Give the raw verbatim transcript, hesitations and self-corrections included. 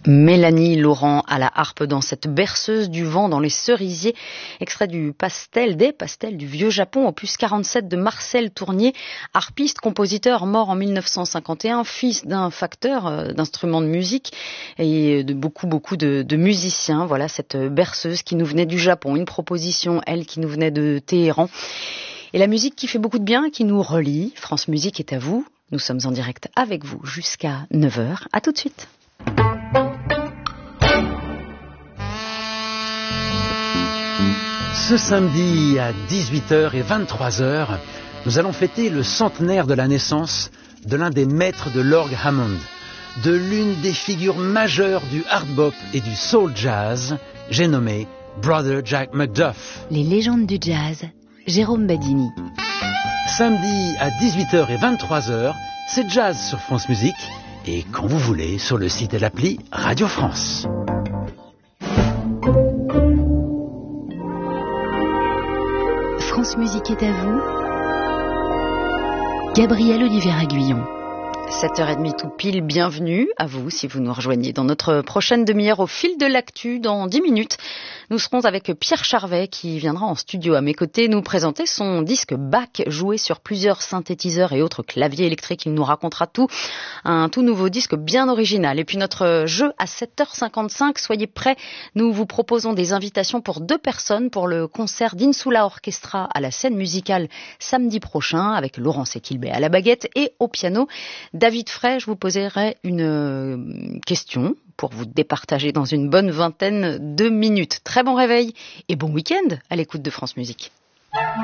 Mélanie Laurent à la harpe dans cette berceuse du vent dans les cerisiers, extrait du pastel, des pastels du vieux Japon, opus quarante-sept de Marcel Tournier, harpiste, compositeur mort en mille neuf cent cinquante et un, fils d'un facteur euh, d'instruments de musique et de beaucoup beaucoup de, de musiciens. Voilà cette berceuse qui nous venait du Japon, une proposition, elle, qui nous venait de Téhéran. Et la musique qui fait beaucoup de bien, qui nous relie. France Musique est à vous. Nous sommes en direct avec vous jusqu'à neuf heures. À tout de suite. Ce samedi à dix-huit heures et vingt-trois heures, nous allons fêter le centenaire de la naissance de l'un des maîtres de l'orgue Hammond, de l'une des figures majeures du hard bop et du soul jazz, j'ai nommé Brother Jack McDuff. Les légendes du jazz, Jérôme Badini. Samedi à dix-huit heures et vingt-trois heures, c'est jazz sur France Musique et quand vous voulez sur le site et l'appli Radio France. France Musique est à vous. Gabriel Olivier-Aguillon. sept heures trente tout pile, bienvenue à vous si vous nous rejoignez dans notre prochaine demi-heure au fil de l'actu. Dans dix minutes, nous serons avec Pierre Charvet qui viendra en studio à mes côtés nous présenter son disque Bach, joué sur plusieurs synthétiseurs et autres claviers électriques. Il nous racontera tout, un tout nouveau disque bien original. Et puis notre jeu à sept heures cinquante-cinq, soyez prêts, nous vous proposons des invitations pour deux personnes pour le concert d'Insula Orchestra à la scène musicale samedi prochain avec Laurence Equilbé à la baguette et au piano. David Frey, je vous poserai une question pour vous départager dans une bonne vingtaine de minutes. Très bon réveil et bon week-end à l'écoute de France Musique.